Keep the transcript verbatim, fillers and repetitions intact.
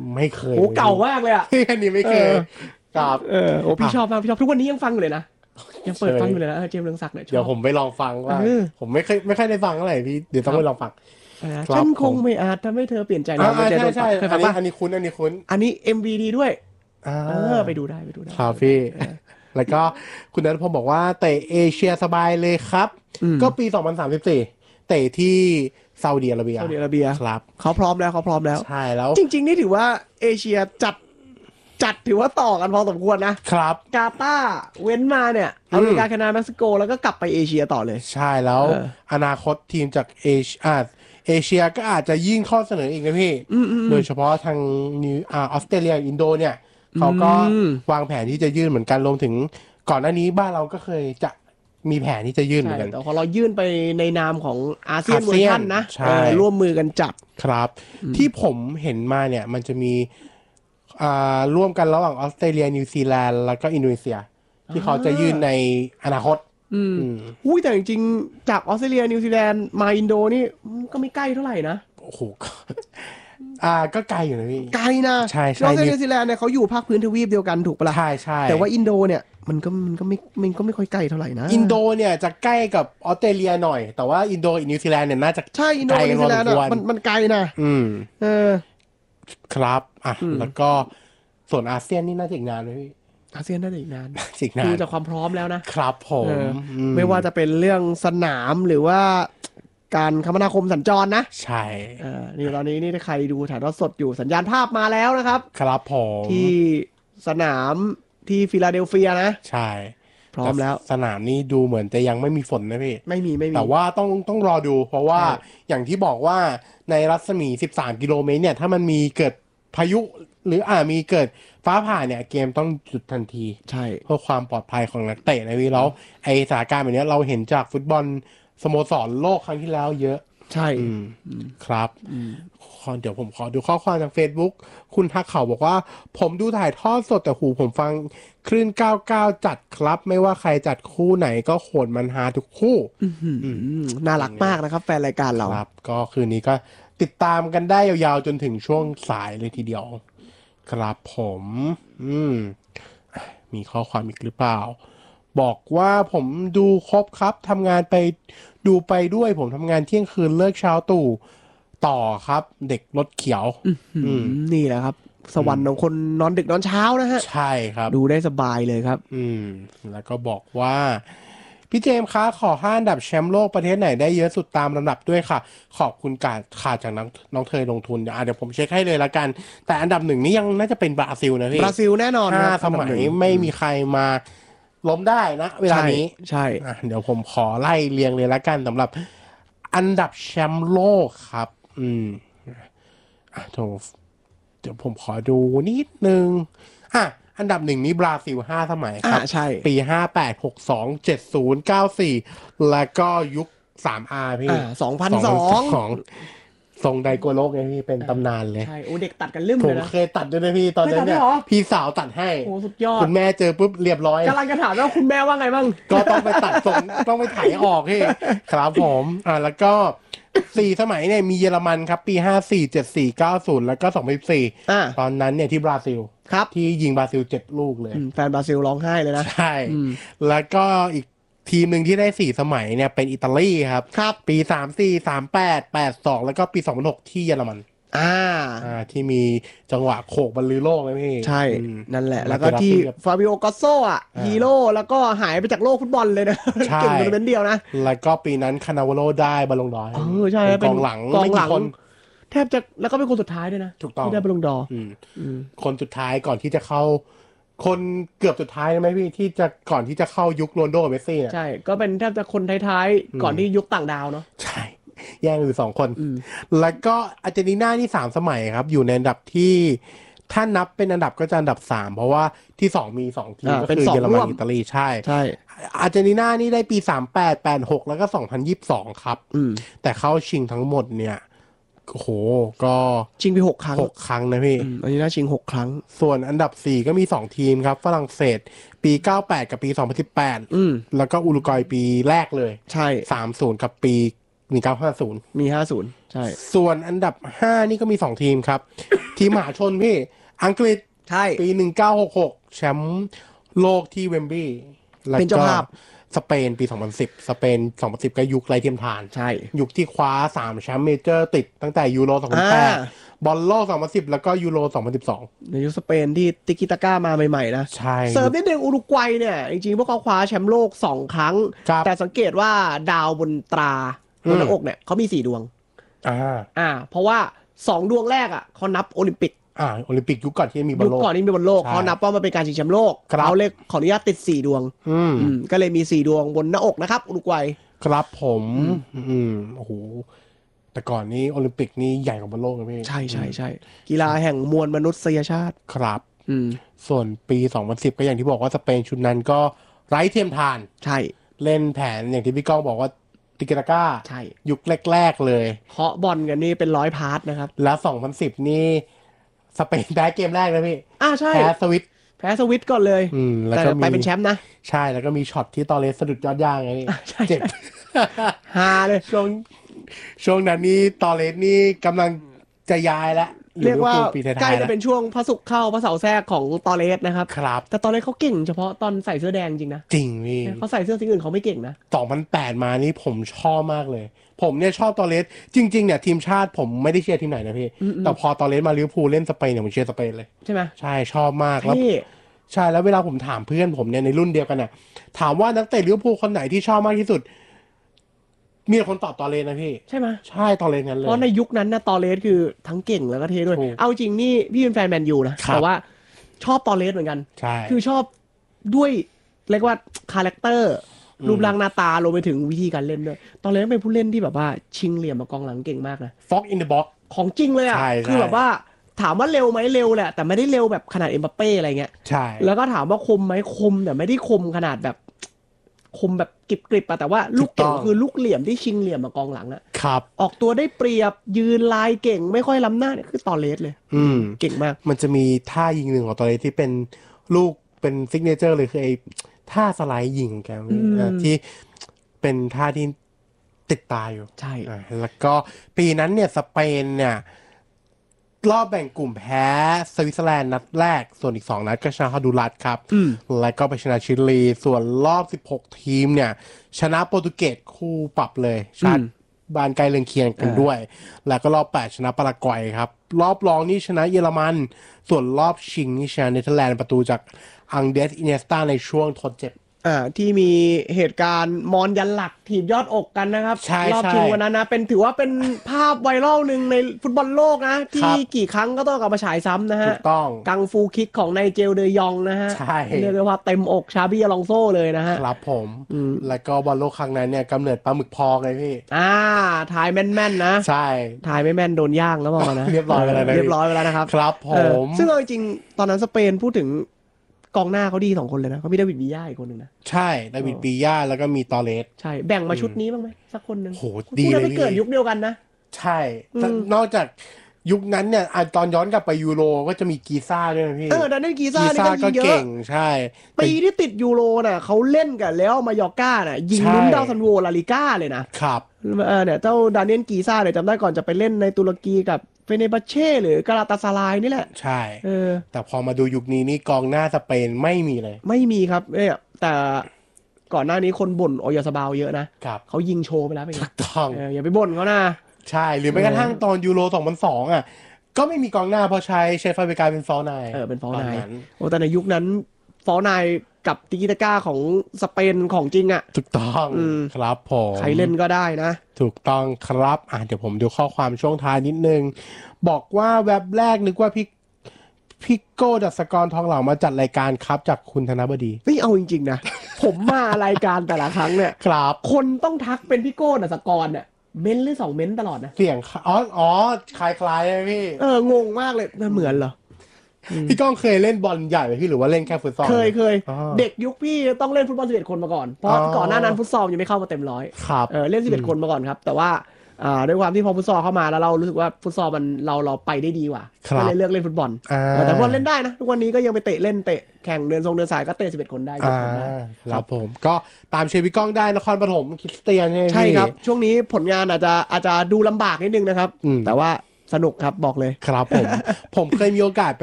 ไม่เคยโอ้เก่ามากเลยอ่ะอันนี้ไม่เคยครับเออโอ้พี่ชอบมากพี่ชอบทุกวันนี้ยังฟังอยู่เลยนะยังเปิดฟังอยู่เลยนะเจมส์เรืองศักดิ์เนี่ยเดี๋ยวผมไปลองฟังว่าผมไม่เคยไม่ค่อยได้ฟังเท่าไหร่พี่เดี๋ยวต้องไปลองฟังฉันคงไม่อาจทำให้เธอเปลี่ยนใจนะใช่ใช่อันนี้อันนี้คุ้นอันนี้คุ้นอันนี้ เอ็ม วี ดีด้วยเออไปดูได้ไปดูได้ครับพี่แล้วก็คุณนัทพงศ์บอกว่าเตะเอเชียสบายเลยครับก็ปีสองพันสามสิบสี่เตะที่ซาอุดิอาระเบียซาอุดิอาระเบียครับเขาพร้อมแล้วเขาพร้อมแล้วใช่แล้วจริงๆนี่ถือว่าเอเชียจัดจัดถือว่าต่อกันพอสมควรนะครับกาตาร์เว้นมาเนี่ยอเมริกาแคนาดาเม็กซิโกแล้วก็กลับไปเอเชียต่อเลยใช่แล้วอนาคตทีมจากเอเชียเอเชียก็อาจจะยื่นข้อเสนออีกนะพี่โดยเฉพาะทางนิวออสเตรเลียอินโดเนี่ยเขาก็วางแผนที่จะยื่นเหมือนกันรวมถึงก่อนหน้านี้บ้านเราก็เคยจะมีแผนที่จะยื่นเหมือนกันแต่พอเรายื่นไปในนามของอาเซียนเวอร์ชันนะร่วมมือกันจัดครับที่ผมเห็นมาเนี่ยมันจะมีอ่าร่วมกันระหว่างออสเตรเลียนิวซีแลนด์แล้วก็อินโดนีเซียที่เขาจะยื่นในอนาคตอืมอุ้ยแต่จริงๆจากออสเตรเลียนิวซีแลนด์มาอินโดนี่ก็ไม่ใกล้เท่าไหร่นะโอ้โหอ่าก็ไกลอยู่นะพี่ไกลนะใช่ใช่ออสเตรเลียนิวซีแลนด์เนี่ยเขาอยู่ภาคพื้นทวีปเดียวกันถูกปะล่ะใช่ใช่แต่ว่าอินโดเนี่ยมันก็มันก็ไม่มันก็ไม่ค่อยใกล้เท่าไหร่นะอินโดเนี่ยจะใกล้กับออสเตรเลียหน่อยแต่ว่าอินโดกับนิวซีแลนด์เนี่ยน่าจะใช่อินโดนิวซีแลนด์มันมันไกลนะอืมเออครับอ่ะแล้วก็ส่วนอาเซียนนี่น่าจะอีกนานไหมพี่อาเซียนน่าจะอีกนานอีกนานดูจากความพร้อมแล้วนะครับผมไม่ว่าจะเป็นเรื่องสนามหรือว่าการคมนาคมสัญจรนะใช่อ่านี่ตอนนี้นี่ถ้าใครดูถ่ายทอดสดอยู่สัญญาณภาพมาแล้วนะครับครับผมที่สนามที่ฟิลาเดลเฟียนะใช่พร้อมแล้วสนามนี้ดูเหมือนจะยังไม่มีฝนนะพี่ไม่มีไม่มีแต่ว่าต้องต้องรอดูเพราะว่าอย่างที่บอกว่าในรัศมีสิบสามกิโลเมตรเนี่ยถ้ามันมีเกิดพายุหรืออ่ามีเกิดฟ้าผ่าเนี่ยเกมต้องหยุดทันทีใช่เพื่อความปลอดภัยของนักเตะนะพี่แล้วไอสถานการณ์แบบนี้เราเห็นจากฟุตบอลสโมสรโลกครั้งที่แล้วเยอะใช่ครับเดี๋ยวผมขอดูข้อความจาก Facebook คุณทักเขาบอกว่าผมดูถ่ายทอดสดแต่หูผมฟังคลื่นเก้าสิบเก้าจัดครับไม่ว่าใครจัดคู่ไหนก็โขนมันฮาทุกคู่น่ารักมากนะครับแฟนรายการเราครับก็คืนนี้ก็ติดตามกันได้ยาวๆจนถึงช่วงสายเลยทีเดียวครับผมอืมมีข้อความอีกหรือเปล่าบอกว่าผมดูครบครับทำงานไปดูไปด้วยผมทำงานเที่ยงคืนเลิกเช้าตู่ต่อครับเด็กรถเขียวนี่แหละครับสวรรค์ของคนนอนดึกนอนเช้านะฮะใช่ครับดูได้สบายเลยครับอืมแล้วก็บอกว่าพี่เจมส์คะขอห้าอันดับแชมป์โลกประเทศไหนได้เยอะสุดตามลำดับด้วยค่ะขอบคุณการขาดจากน้องน้องเธอลงทุนเดี๋ยวเดี๋ยวผมเช็คให้เลยละกันแต่อันดับหนึ่งนี่ยังน่าจะเป็นบราซิลนะพี่บราซิลแน่นอนห้าสมัยไม่มีใครมาล้มได้นะเวลานี้ใช่เดี๋ยวผมขอไล่เรียงเลยละกันสำหรับอันดับแชมป์โลกครับอืมอ่ะเดี๋ยวผมขอดูนิดนึงอ่ะอันดับหนึ่งนี้บราซิลห้าสมัยครับใช่ปีห้าแปด หกสอง เจ็ดศูนย์ เก้าสี่แล้วก็ยุค สามอาร์ พี่อ่าสองพันสองทรงไดโกโลกไงพี่เป็นตำนานเลยใช่โอ้เด็กตัดกันลืมเลยนะผมเคยตัดด้วยนะพี่ตอนนั้นเนี่ยพี่สาวตัดให้โอ้สุดยอดคุณแม่เจอปุ๊บเรียบร้อยกำลังจะถามว่าคุณแม่ว่าไงบ้างก็ต้องไปตัดทรงต้องไปถ่ายออกพี่ครับผมอ่าแล้วก็สี่สมัยเนี่ยมีเยอรมันครับปีห้าสี่ เจ็ดสี่ เก้าศูนย์แล้วก็สองพันสิบสี่อ่าตอนนั้นเนี่ยที่บราซิลครับที่ยิงบราซิลเจ็ดลูกเลยแฟนบราซิลร้องไห้เลยนะใช่แล้วก็อีกทีมหนึ่งที่ได้สี่สมัยเนี่ยเป็นอิตาลีครับครับปีสามสี่ สามแปด แปดสองแล้วก็ปีสองพันหกที่เยอรมันอ่าอ่าที่มีจังหวะโขกบรรลือโลกไหมพี่ใช่นั่นแหละแล้วก็ที่ฟาบิโอกอสโซอ่ะฮีโร่แล้วก็หายไปจากโลกฟุตบอลเลยนะเก่งตัวเป็นเดียวนะแล้วก็ปีนั้นคานาวาโลได้บอลลงดอร์เออใช่เป็นกองหลังกองหลังแทบจะแล้วก็เป็นคนสุดท้ายด้วยนะถูกต้องที่ได้บอลลงดอร์คนสุดท้ายก่อนที่จะเข้าคนเกือบสุดท้ายไหมพี่ที่จะก่อนที่จะเข้ายุคโรนัลโดเมสซี่ใช่ก็เป็นแทบจะคนท้ายๆก่อนที่ยุคต่างดาวเนาะใช่แย่งอยู่สองคนแล้วก็อาร์เจนตินานี่สามสมัยครับอยู่ในอันดับที่ถ้านับเป็นอันดับก็จะอันดับสามเพราะว่าที่สองมีสองทีมก็คือเยอรมันอิตาลีใช่ใช่อาร์เจนตินานี่ได้ปีสามแปด แปดหกแล้วก็สองพันยี่สิบสองครับแต่เข้าชิงทั้งหมดเนี่ยโอ้โหก็ชิงไปหกครั้งหกครั้งนะพี่อันนี้น่าชิงหกครั้งส่วนอันดับสี่ก็มีสองทีมครับฝรั่งเศสปีเก้าสิบแปดกับปีสองพันสิบแปดอืมแล้วก็อุรุกวัยปีแรกเลยใช่สามสิบกับปีมีเก้าห้าศูนย์มีห้าศูนย์ใช่ส่วนอันดับห้านี่ก็มีสองทีมครับ ทีมมหาชนพี่อังกฤษใช่ปีหนึ่งเก้าหกหกแชมป์โลกที่เวมบลีย์เป็นเจ้าภาพสเปนปีสองพันสิบสเปนสองพันสิบก็ยุคไรเทียมทานใช่ยุคที่คว้าสามแชมป์เมเจอร์ติดตั้งแต่ยูโรสองพันแปดบอลโลกสองพันสิบแล้วก็ยูโรสองพันสิบสองในยุคสเปนที่ติกิตาก้ามาใหม่ๆนะใช่เสริมนิดนึงอุรุกวัยเนี่ยจริงๆพวกเขาคว้าแชมป์โลกสองครั้งแต่สังเกตว่าดาวบนตราบนหน้าอกเนี่ยเขามีสี่ดวงอ่าอ่าเพราะว่าสองดวงแรกอ่ะเขานับโอลิมปิกอ่าโอลิมปิกยุคก่อนที่มีบอลโลกยุคก่อนที่มีบอลโลกเขานับว่ามันเป็นการชิงแชมป์โลกเขาเลยขออนุญาตติดสี่ดวงอืมก็เลยมีสี่ดวงบนหน้าอกนะครับอุรุกวัยครับผมอืมโอ้โหแต่ก่อนนี้โอลิมปิกนี่ใหญ่กว่าบอลโลกนะพี่ใช่ใช่ใช่กีฬาแห่งมวลมนุษยชาติครับอืมส่วนปีสองพันสิบก็อย่างที่บอกว่าสเปนชุดนั้นก็ไร้เทียมทานใช่เล่นแผนอย่างที่พี่ก้องบอกว่าติกิตาก้าใช่ยุคแรกๆเลยเคาะบอลกันนี่เป็นร้อยพาร์ทนะครับแล้วสองพันสิบนี่สเปนแพ้เกมแรกนะพี่อ่าใช่แพ้สวิตแพ้สวิตก่อนเลยอืมแล้วก็ไปเป็นแชมป์นะใช่แล้วก็มีช็อตที่ตอเลสสะดุดยอดย่างไงนี่เจ็บฮาเลยช่วงช่วงนั้นนี่ตอเลสนี่กำลังจะย้ายแล้วเรียกว่าใกล้จะเป็นช่วงพระศุกร์เข้าพระเสาร์แทรกของตอเลสนะครับครับแต่ตอเลสเขาเก่งเฉพาะตอนใส่เสื้อแดงจริงนะจริงพี่เขาใส่เสื้อสีอื่นเขาไม่เก่งนะสองพันแปดมานี่ผมชอบมากเลยผมเนี่ยชอบตอเลสจริงๆเนี่ยทีมชาติผมไม่ได้เชียร์ทีมไหนนะพี่แต่พอตอเลสมาลิเวอร์พูลเล่นสเปนเนี่ยผมเชียร์สเปนเลยใช่ไหมใช่ชอบมากแล้วใช่แล้วเวลาผมถามเพื่อนผมเนี่ยในรุ่นเดียวกันน่ะถามว่านักเตะลิเวอร์พูลคนไหนที่ชอบมากที่สุดมีคนตอบตอเลสนะพี่ใช่ไหมใช่ตอเลสงั้นเลยเพราะในยุคนั้นนะตอเลสคือทั้งเก่งแล้วก็เท่ด้วยเอาจริงนี่พี่เป็นแฟนแมนยูนะแต่ว่าชอบตอเลสเหมือนกันใช่คือชอบด้วยเรียกว่าคาแรคเตอร์รูปร่างหน้าตารวมไปถึงวิธีการเล่นด้วยตอเลสเป็นผู้เล่นที่แบบว่าชิงเหลี่ยมกับกองหลังเก่งมากนะฟ็อกอินเดอะบ็อกของจริงเลยอ่ะคือแบบว่าถามว่าเร็วไหมเร็วแหละแต่ไม่ได้เร็วแบบขนาดเอ็มบัปเป้อะไรเงี้ยใช่แล้วก็ถามว่าคมไหมคมแต่ไม่ได้คมขนาดแบบคมแบบกริบๆอะแต่ว่าลูกเก่งคือลูกเหลี่ยมที่ชิงเหลี่ยมมากองหลังอะครับออกตัวได้เปรียบยืนลายเก่งไม่ค่อยล้ำหน้าเนี่ยคือตอเลสเลยอืมเก่งมากมันจะมีท่ายิงหนึ่งของตอเลสที่เป็นลูกเป็นซิกเนเจอร์เลยคือไอ้ท่าสไลด์ยิงแกที่เป็นท่าที่ติดตาอยู่ใช่แล้วก็ปีนั้นเนี่ยสเปนเนี่ยรอบแบ่งกลุ่มแพ้สวิตเซอร์แลนด์นัดแรกส่วนอีกสองนัดก็ชนะฮอนดูรัสครับแล้วก็ไปชนะชิลีส่วนรอบสิบหกทีมเนี่ยชนะโปรตุเกสคู่ปรับเลยชาติบ้านใกล้เรือนเคียงกันด้วยแล้วก็รอบแปดชนะปารากวัยครับรอบรองนี่ชนะเยอรมันส่วนรอบชิงนี่ชนะเนเธอร์แลนด์ประตูจากอังเดสอิเนสตาในช่วงทดเจ็บอ่าที่มีเหตุการณ์มอนยันหลักถีบยอดอกกันนะครับรอบชิงวันนั้นนะเป็นถือว่าเป็นภาพไวรัลหนึ่งในฟุตบอลโลกนะที่กี่ครั้งก็ต้องกลับมาฉายซ้ำนะฮะถูกต้องกังฟูคิกของไนเจลเดยองนะฮะใช่เรียกว่าเต็มอกชาบี้อลองโซเลยนะฮะครับผมแล้วก็บอลโลกครั้งนั้นเนี่ยกำเนิดปลาหมึกพองเลยพี่อ่าถ่ายแม่นๆนะใช่ถ่ายไม่แม่นโดนย่างแล้วบอกนะเรียบร้อยไปแล้วเรียบร้อยไปแล้วนะครับครับผมซึ่งเอาจริงตอนนั้นสเปนพูดถึงกองหน้าเขาดีสองคนเลยนะเขามีดาวิดบีย่าอีกคนหนึ่งนะใช่ดาวิดบีย่าแล้วก็มีตอเลสใช่แบ่งมาชุดนี้บ้างไหมสักคนหนึ่งโหดีเลยไม่เกิดยุคเดียวกันนะใช่นอกจากยุคนั้นเนี่ยตอนย้อนกลับไปยูโรก็จะมีกีซ่าด้วยนะพี่เออดันนี่กีซ่านี่ก็เก่งใช่ปีที่ติดยูโรน่ะเขาเล่นกันแล้วมายอร์ก้าน่ะยิงลุ้นดาวซันโวลาลิก้าเลยนะครับเออเนี่ยเจ้าดานิเอลกีซ่าเนี่ยจำได้ก่อนจะไปเล่นในตุรกีกับเฟเนบัชเช่หรือกาลาตาซารายนี่แหละใช่เออแต่พอมาดูยุคนี้นี่กองหน้าสเปนไม่มีเลยไม่มีครับเนี่ยแต่ก่อนหน้านี้คนบ่นออยซาบาวเยอะนะครับเขายิงโชว์ไปแล้วเป็นไงถูกต้องเอออย่าไปบ่นเขานะใช่หรือแม้กระทั่งตอนยูโรสองพันสองอ่ะก็ไม่มีกองหน้าเพราะใช้เชฟฟาเบกาเป็นฟอร์ไนเออเป็นฟอร์ไนโอ้แต่ในยุคนั้นฟอร์ไนกับติกิตาก้าของสเปนของจริงอ่ะถูกต้องครับผมใครเล่นก็ได้นะถูกต้องครับอ่ะเดี๋ยวผมดูข้อความช่วงท้ายนิดนึงบอกว่าแว็บแรกนึกว่าพี่พี่โก้ดัสกรทองเหล่ามาจัดรายการครับจากคุณธนบดีไม่เอาจริงๆนะ ผมมารายการแต่ละครั้งเนี่ยครับคนต้องทักเป็นพี่โก้ดัสกรเนี่ยเม้นหรือสองเม้นตลอดนะเสียงอ๋ออ๋อคล้ายๆเลยพี่เอองงมากเลยน่าเหมือนเหรอพี่ก้องเคยเล่นบอลใหญ่ไหมพี่หรือว่าเล่นแค่ฟุตซอลเคยเคยเด็กยุคพี่ต้องเล่นฟุตบอลสิบเอ็ดคนมาก่อนเพราะก่อนหน้านั้นฟุตซอลยังไม่เข้ามาเต็มร้อยครับเออเล่นสิบเอ็ดคนมาก่อนครับแต่ว่าอ่าด้วยความที่พอฟุตซอลเข้ามาแล้วเรารู้สึกว่าฟุตซอลมันเราเราไปได้ดีกว่าก็เลยเลือกเล่นฟุตบอลแต่ฟุตบอลเล่นได้นะทุกวันนี้ก็ยังไปเตะเล่นเตะแข่งเดินทรงเดินสายก็เตะสิบเอ็ดคนได้อ่าครับผมก็ตามเชียร์พี่ก้องได้นครปฐมคริสเตียนใช่ครับช่วงนี้ผลงานอาจจะอาจจะดูลำบากนิดนึงนะครับแต่ว่าสนุกครับบอกเลยครับผมผมเคยมีโอกาส